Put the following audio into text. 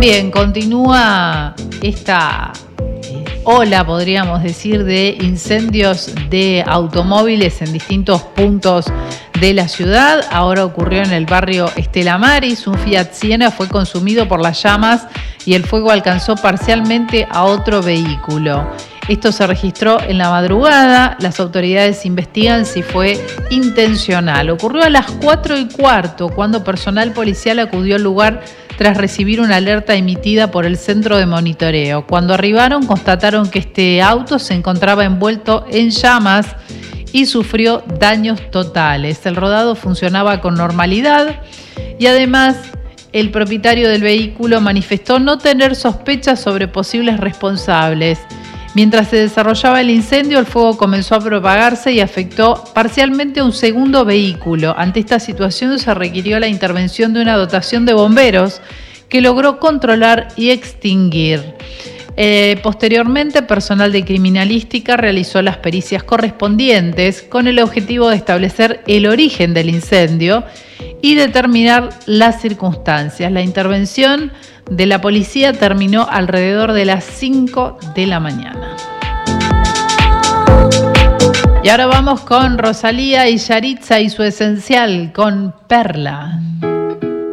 Bien, continúa esta ola, podríamos decir, de incendios de automóviles en distintos puntos de la ciudad. Ahora ocurrió en el barrio Estela Maris. Un Fiat Siena fue consumido por las llamas y el fuego alcanzó parcialmente a otro vehículo. Esto se registró en la madrugada. Las autoridades investigan si fue intencional. Ocurrió a las 4:15 cuando personal policial acudió al lugar tras recibir una alerta emitida por el centro de monitoreo. Cuando arribaron, constataron que este auto se encontraba envuelto en llamas y sufrió daños totales. El rodado funcionaba con normalidad y además el propietario del vehículo manifestó no tener sospechas sobre posibles responsables. Mientras se desarrollaba el incendio, el fuego comenzó a propagarse y afectó parcialmente a un segundo vehículo. Ante esta situación se requirió la intervención de una dotación de bomberos que logró controlar y extinguir. Posteriormente, personal de criminalística realizó las pericias correspondientes con el objetivo de establecer el origen del incendio y determinar las circunstancias. La intervención de la policía terminó alrededor de las 5 de la mañana. Y ahora vamos con Rosalía y Yaritza y su esencial con Perla.